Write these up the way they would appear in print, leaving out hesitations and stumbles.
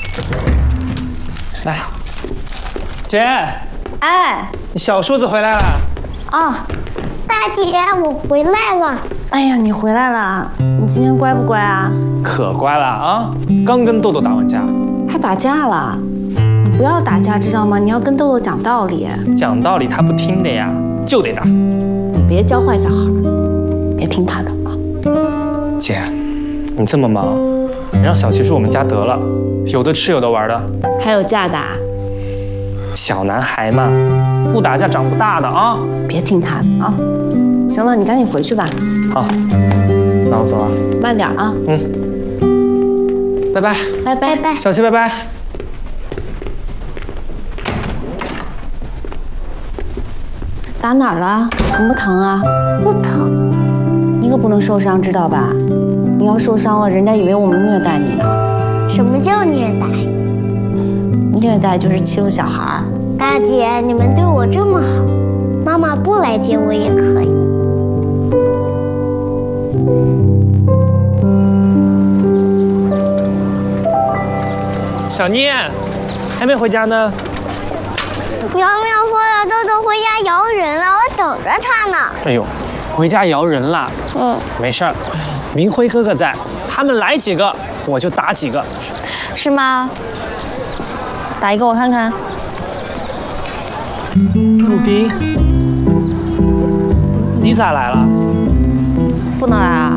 来，姐， 哎， 小叔子回来了。 啊， 大姐，我回来了。 哎呀，你回来了，你今天乖不乖啊？ 可乖了啊！刚跟豆豆打完架， 还打架了？你不要打架，知道吗？你要跟豆豆讲道理。 讲道理他不听的呀，就得打。 你别教坏小孩，别听他的啊。 姐，你这么忙，你让小琪住我们家得了，有的吃有的玩的。 还有架打， 小男孩嘛，不打架长不大的啊。 别听他的啊。行了，你赶紧回去吧。 好，那我走了。 慢点啊。 拜拜。 拜拜拜。 小琪拜拜。 打哪儿了？疼不疼啊？ 不疼。 你可不能受伤，知道吧？你要受伤了，人家以为我们虐待你呢。 什么叫虐待？ 虐待就是欺负小孩儿。 大姐，你们对我这么好，妈妈不来接我也可以。 小念，还没回家呢。 苗苗说了，豆豆回家摇人了，我等着他呢。 哎呦，回家摇人了。没事儿，明辉哥哥在，他们来几个我就打几个。 是吗？打一个我看看。 陆冰，你咋来了？ 不能来啊！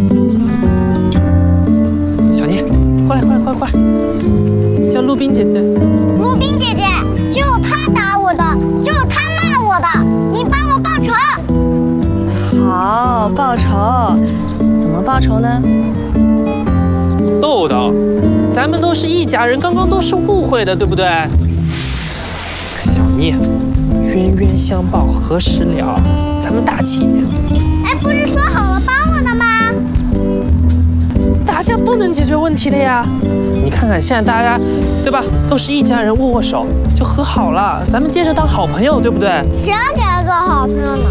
小念，过来，叫陆冰姐姐。 陆冰姐姐，只有她打我的，只有她骂我的，你帮我报仇。 好，报仇。怎么报仇呢？ 豆豆，咱们都是一家人，刚刚都是误会的，对不对？小念，冤冤相报何时了？咱们打起。 哎，不是说好了帮我的吗？ 打架不能解决问题的呀！你看看现在大家，对吧？都是一家人，握握手就和好了。咱们接着当好朋友，对不对？ 谁要给他做好朋友呢？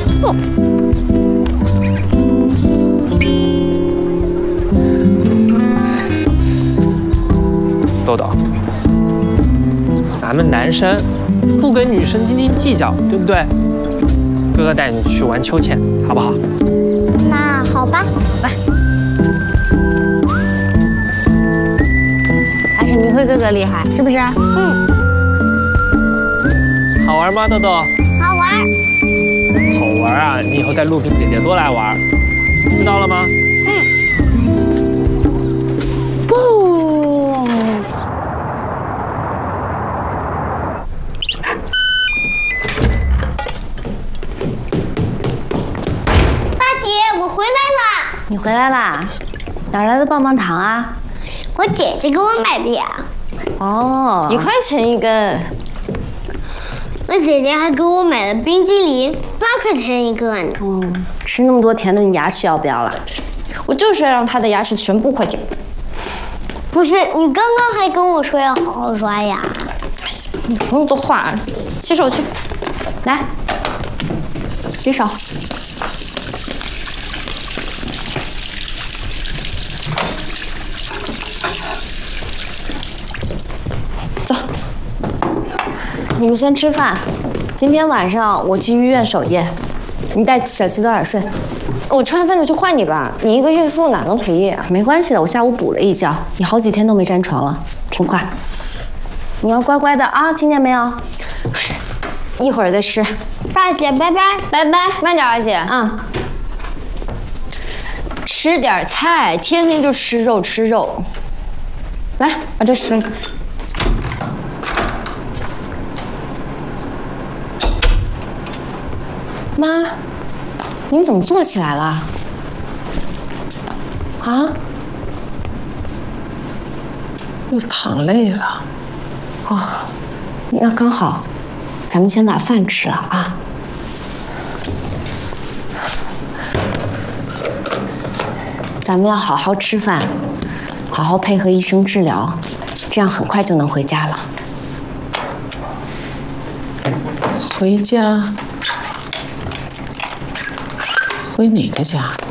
豆豆，咱们男生不跟女生斤斤计较，对不对？哥哥带你去玩秋千，好不好？ 那好吧， 来。还是明辉哥哥厉害，是不是？ 好玩吗，豆豆？ 好玩。 好玩啊！你以后带陆冰姐姐多来玩，知道了吗？ 不。 大姐，我回来啦！ 你回来啦？哪来的棒棒糖啊？ 我姐姐给我买的呀。 哦，1块钱一根。 我姐姐还给我买了冰激凌，8块钱一个呢。 吃那么多甜的，你牙齿要不要了？我就是要让他的牙齿全部坏掉。 不是，你刚刚还跟我说要好好刷牙。 不用多话，洗手去。来，洗手。走，你们先吃饭。今天晚上我去医院守夜，你带小琪早点睡。我吃完饭就去换你吧，你一个孕妇哪能陪夜啊？没关系的，我下午补了一觉，你好几天都没沾床了，听话。你要乖乖的啊，听见没有？一会儿再吃。 大姐，拜拜， 拜拜，慢点啊，姐。吃点菜，天天就吃肉吃肉。来，把这吃。妈，你们怎么坐起来了？啊？ 又躺累了。 哦，那刚好，咱们先把饭吃了啊。咱们要好好吃饭，好好配合医生治疗，这样很快就能回家了。 回家？回哪个家？